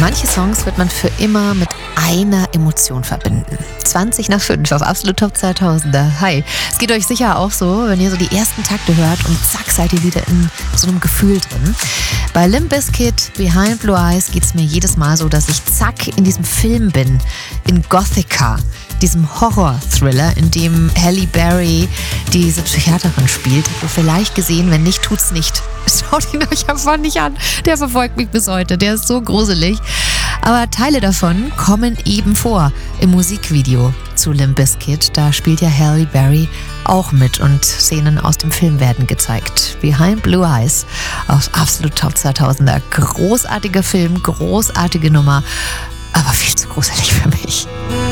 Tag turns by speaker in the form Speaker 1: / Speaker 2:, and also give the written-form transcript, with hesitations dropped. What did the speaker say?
Speaker 1: Manche Songs wird man für immer mit einer Emotion verbinden. 20:05 auf Absolut Top 2000er. Hi. Es geht euch sicher auch so, wenn ihr so die ersten Takte hört und zack, seid ihr wieder in so einem Gefühl drin. Bei Limp Bizkit, Behind Blue Eyes geht es mir jedes Mal so, dass ich zack in diesem Film bin. In Gothika, diesem Horror-Thriller, in dem Halle Berry diese Psychiaterin spielt. Habt ihr vielleicht gesehen, wenn nicht, tut's nicht. Schaut ihn euch einfach nicht an. Der verfolgt mich bis heute. Der ist so gruselig. Aber Teile davon kommen eben vor im Musikvideo zu Limp Bizkit. Da spielt ja Halle Berry auch mit und Szenen aus dem Film werden gezeigt. Behind Blue Eyes auf Absolut Top 2000er. Großartiger Film, großartige Nummer, aber viel zu gruselig für mich.